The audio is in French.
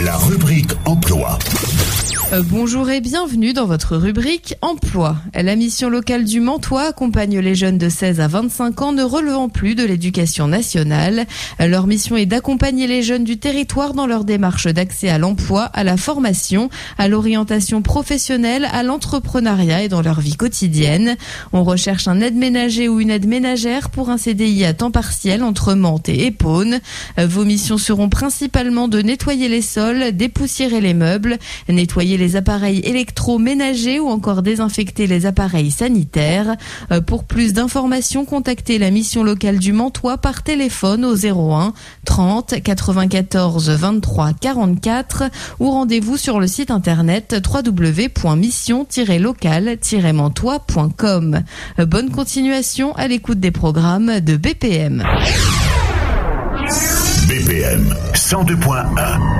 la rubrique emploi. Bonjour et bienvenue dans votre rubrique Emploi. La mission locale du Mantois accompagne les jeunes de 16 à 25 ans ne relevant plus de l'éducation nationale. Leur mission est d'accompagner les jeunes du territoire dans leur démarche d'accès à l'emploi, à la formation, à l'orientation professionnelle, à l'entrepreneuriat et dans leur vie quotidienne. On recherche un aide-ménager ou une aide-ménagère pour un CDI à temps partiel entre Mantes et Épône. Vos missions seront principalement de nettoyer les sols, dépoussiérer les meubles, nettoyer les appareils électroménagers ou encore désinfecter les appareils sanitaires. Pour plus d'informations, contactez la mission locale du Mantois par téléphone au 01 30 94 23 44 ou rendez-vous sur le site internet www.mission-locale-mantois.com. Bonne continuation à l'écoute des programmes de BPM. BPM 102.1